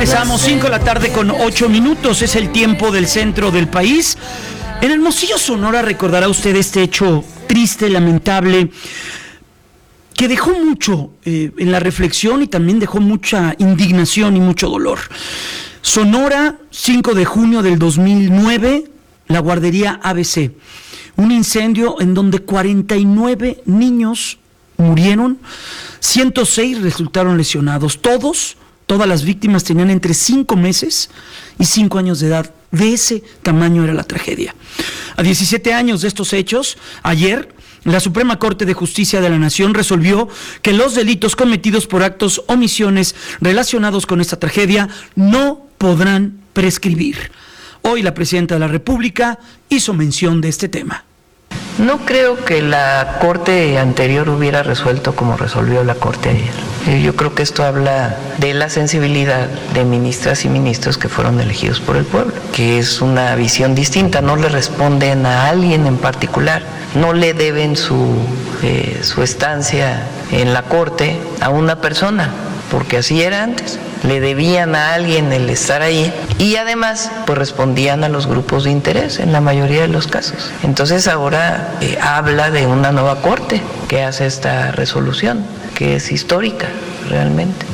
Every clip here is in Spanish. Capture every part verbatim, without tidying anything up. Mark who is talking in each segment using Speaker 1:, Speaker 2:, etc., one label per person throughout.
Speaker 1: regresamos, cinco de la tarde con ocho minutos, es el tiempo del centro del país. En Hermosillo, Sonora, recordará usted este hecho triste, lamentable, que dejó mucho eh, en la reflexión y también dejó mucha indignación y mucho dolor. Sonora, cinco de junio del dos mil nueve, la guardería A B C. Un incendio en donde cuarenta y nueve niños murieron, ciento seis resultaron lesionados. Todos, todas las víctimas tenían entre cinco meses y cinco años de edad. De ese tamaño era la tragedia. A diecisiete años de estos hechos, ayer, la Suprema Corte de Justicia de la Nación resolvió que los delitos cometidos por actos o omisiones relacionados con esta tragedia no podrán prescribir. Hoy la Presidenta de la República hizo mención de este tema.
Speaker 2: No creo que la Corte anterior hubiera resuelto como resolvió la Corte ayer. Yo creo que esto habla de la sensibilidad de ministras y ministros que fueron elegidos por el pueblo, que es una visión distinta, no le responden a alguien en particular, no le deben su, eh, su estancia en la Corte a una persona, porque así era antes. Le debían a alguien el estar ahí y además pues respondían a los grupos de interés en la mayoría de los casos. Entonces ahora eh, habla de una nueva corte que hace esta resolución, que es histórica realmente.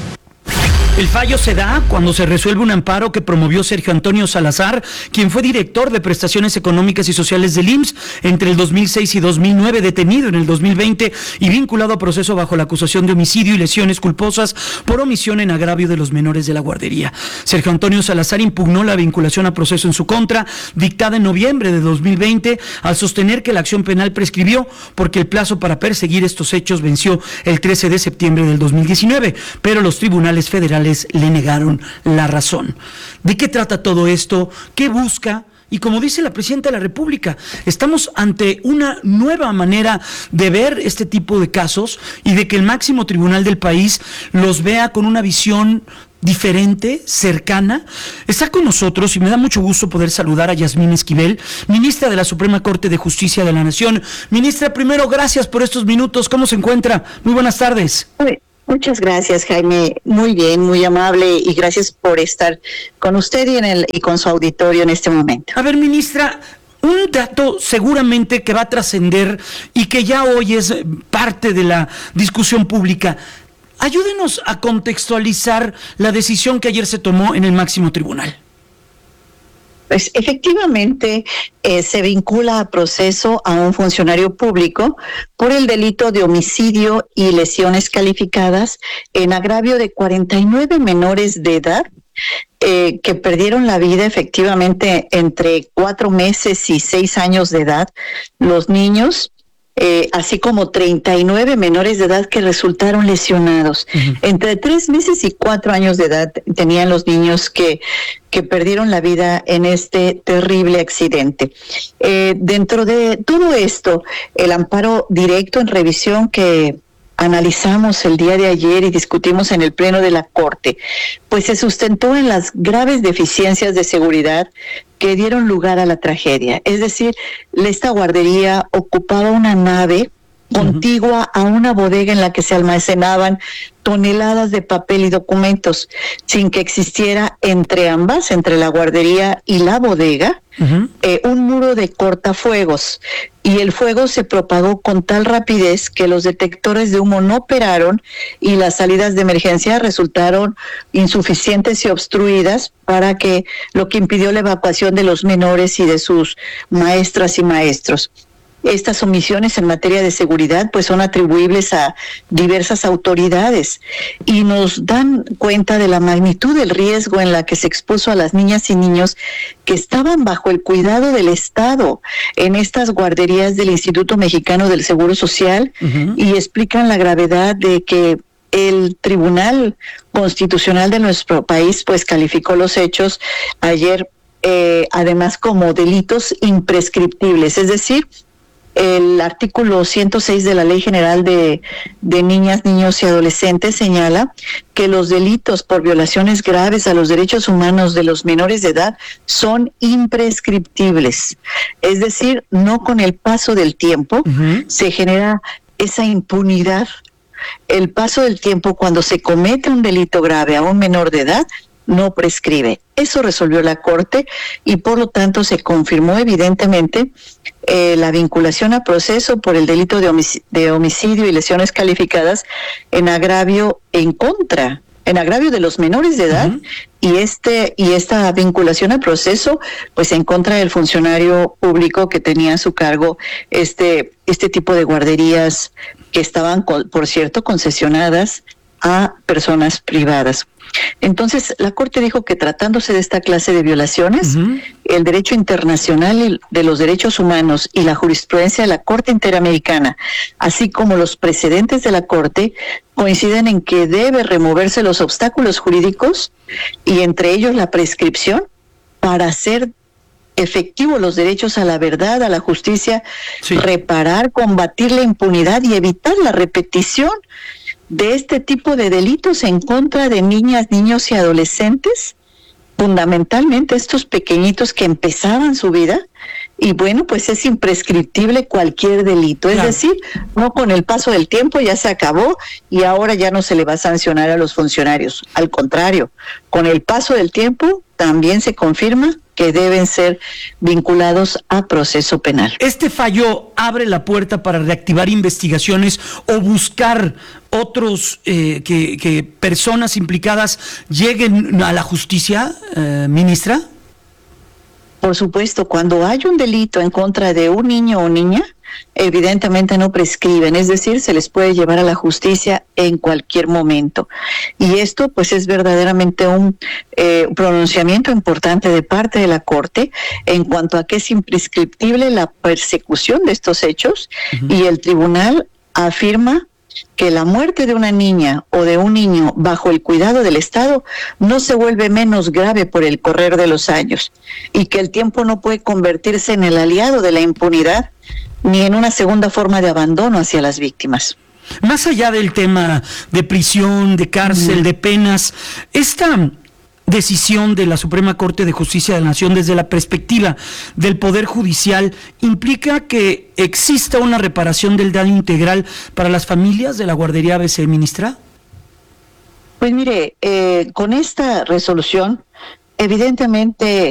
Speaker 1: El fallo se da cuando se resuelve un amparo que promovió Sergio Antonio Salazar, quien fue director de Prestaciones Económicas y Sociales del I M S S entre el dos mil seis y dos mil nueve, detenido en el dos mil veinte y vinculado a proceso bajo la acusación de homicidio y lesiones culposas por omisión en agravio de los menores de la guardería. Sergio Antonio Salazar impugnó la vinculación a proceso en su contra, dictada en noviembre de dos mil veinte, al sostener que la acción penal prescribió porque el plazo para perseguir estos hechos venció el trece de septiembre del dos mil diecinueve, pero los tribunales federales le negaron la razón. ¿De qué trata todo esto? ¿Qué busca? Y como dice la Presidenta de la República, estamos ante una nueva manera de ver este tipo de casos y de que el máximo tribunal del país los vea con una visión diferente, cercana. Está con nosotros y me da mucho gusto poder saludar a Yasmín Esquivel, ministra de la Suprema Corte de Justicia de la Nación. Ministra, primero, gracias por estos minutos. ¿Cómo se encuentra? Muy buenas tardes.
Speaker 3: Muy Muchas gracias, Jaime. Muy bien, muy amable y gracias por estar con usted y, en el, y con su auditorio en este momento.
Speaker 1: A ver, ministra, un dato seguramente que va a trascender y que ya hoy es parte de la discusión pública. Ayúdenos a contextualizar la decisión que ayer se tomó en el máximo tribunal.
Speaker 3: Pues efectivamente eh, se vincula a proceso a un funcionario público por el delito de homicidio y lesiones calificadas en agravio de cuarenta y nueve menores de edad eh, que perdieron la vida efectivamente entre cuatro meses y seis años de edad, los niños. Eh, así como treinta y nueve menores de edad que resultaron lesionados. Uh-huh. Entre tres meses y cuatro años de edad tenían los niños que, que perdieron la vida en este terrible accidente. Eh, dentro de todo esto, el amparo directo en revisión que analizamos el día de ayer y discutimos en el Pleno de la Corte, pues se sustentó en las graves deficiencias de seguridad que dieron lugar a la tragedia. Es decir, esta guardería ocupaba una nave contigua a una bodega en la que se almacenaban toneladas de papel y documentos, sin que existiera entre ambas, entre la guardería y la bodega, uh-huh. eh, un muro de cortafuegos, y el fuego se propagó con tal rapidez que los detectores de humo no operaron y las salidas de emergencia resultaron insuficientes y obstruidas, para que lo que impidió la evacuación de los menores y de sus maestras y maestros. Estas omisiones en materia de seguridad pues son atribuibles a diversas autoridades y nos dan cuenta de la magnitud del riesgo en la que se expuso a las niñas y niños que estaban bajo el cuidado del Estado en estas guarderías del Instituto Mexicano del Seguro Social, uh-huh. y explican la gravedad de que el Tribunal Constitucional de nuestro país pues calificó los hechos ayer eh, además como delitos imprescriptibles, es decir, el artículo ciento seis de la Ley General de, de Niñas, Niños y Adolescentes señala que los delitos por violaciones graves a los derechos humanos de los menores de edad son imprescriptibles. Es decir, no con el paso del tiempo uh-huh. se genera esa impunidad. El paso del tiempo, cuando se comete un delito grave a un menor de edad, no prescribe. Eso resolvió la Corte y por lo tanto se confirmó evidentemente eh, la vinculación a proceso por el delito de, homic- de homicidio y lesiones calificadas en agravio en contra, en agravio de los menores de edad. Uh-huh. Y este y esta vinculación a proceso, pues en contra del funcionario público que tenía a su cargo este este tipo de guarderías que estaban, por cierto, concesionadas a personas privadas. Entonces, la Corte dijo que tratándose de esta clase de violaciones, uh-huh. el derecho internacional de los derechos humanos y la jurisprudencia de la Corte Interamericana, así como los precedentes de la Corte, coinciden en que debe removerse los obstáculos jurídicos y entre ellos la prescripción para hacer efectivos los derechos a la verdad, a la justicia, sí. reparar, combatir la impunidad y evitar la repetición de este tipo de delitos en contra de niñas, niños y adolescentes, fundamentalmente estos pequeñitos que empezaban su vida, y bueno, pues es imprescriptible cualquier delito, claro. Es decir, no con el paso del tiempo ya se acabó y ahora ya no se le va a sancionar a los funcionarios, al contrario, con el paso del tiempo también se confirma que deben ser vinculados a proceso penal.
Speaker 1: ¿Este fallo abre la puerta para reactivar investigaciones o buscar otros, eh, que, que personas implicadas lleguen a la justicia, eh, ministra?
Speaker 3: Por supuesto, cuando hay un delito en contra de un niño o niña, evidentemente no prescriben, es decir, se les puede llevar a la justicia en cualquier momento. Y esto pues es verdaderamente un eh, pronunciamiento importante de parte de la Corte en cuanto a que es imprescriptible la persecución de estos hechos, uh-huh. y el tribunal afirma que la muerte de una niña o de un niño bajo el cuidado del Estado no se vuelve menos grave por el correr de los años y que el tiempo no puede convertirse en el aliado de la impunidad ni en una segunda forma de abandono hacia las víctimas.
Speaker 1: Más allá del tema de prisión, de cárcel, mm. de penas, esta decisión de la Suprema Corte de Justicia de la Nación desde la perspectiva del Poder Judicial implica que exista una reparación del daño integral para las familias de la guardería A B C, ministra.
Speaker 3: Pues mire, eh, con esta resolución, evidentemente